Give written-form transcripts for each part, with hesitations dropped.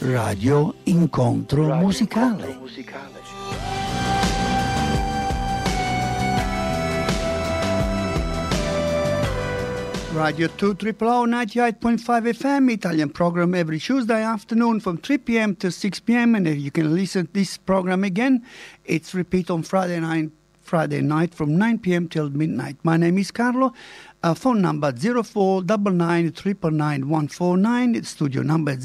Radio Incontro Musicale. Radio 2 98.5 FM Italian program every Tuesday afternoon from 3 p.m. to 6 p.m. and if you can listen to this program again, it's repeat on Friday night from 9 p.m. till midnight. My name is Carlo. Phone number 0499399149. Studio number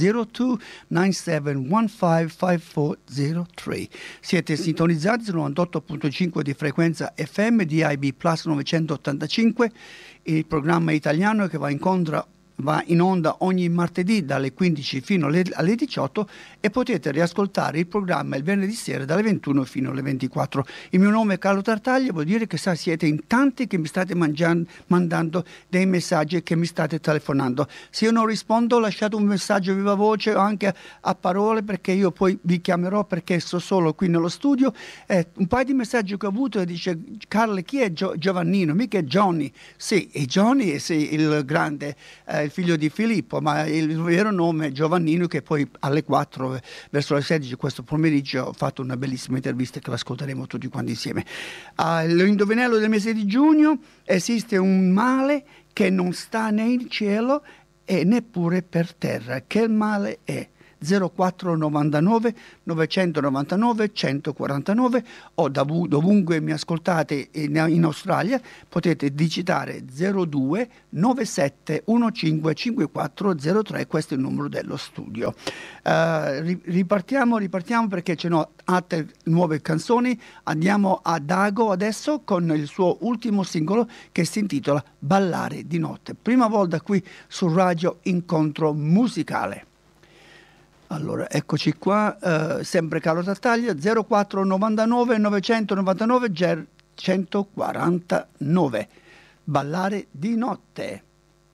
0297155403. Siete sintonizzati su 98.5 di frequenza FM di IB Plus 985, il programma italiano che va in onda ogni martedì dalle 15 fino alle 18 e potete riascoltare il programma il venerdì sera dalle 21 fino alle 24. Il mio nome è Carlo Tartaglia, vuol dire che siete in tanti che mi state mandando dei messaggi e che mi state telefonando. Se io non rispondo, lasciate un messaggio viva voce o anche a parole, perché io poi vi chiamerò, perché sto solo qui nello studio. Un paio di messaggi che ho avuto dice: Carlo, chi è Giovannino? Mica è Johnny. Sì, è Johnny, sì, il grande figlio di Filippo, ma il vero nome è Giovannino, che poi alle 4 verso le 16 questo pomeriggio ho fatto una bellissima intervista che l'ascolteremo tutti quanti insieme. L'indovinello del mese di giugno: esiste un male che non sta né in cielo e neppure per terra. Che male è? 0499 999 149 o dovunque mi ascoltate in Australia potete digitare 02 97 15 5403. Questo è il numero dello studio. Ripartiamo perché ci sono altre nuove canzoni. Andiamo a Dago adesso con il suo ultimo singolo che si intitola Ballare di notte. Prima volta qui su Radio Incontro Musicale. Allora, eccoci qua, sempre Carlo Tartaglia, 0499 999 149, Ballare di notte.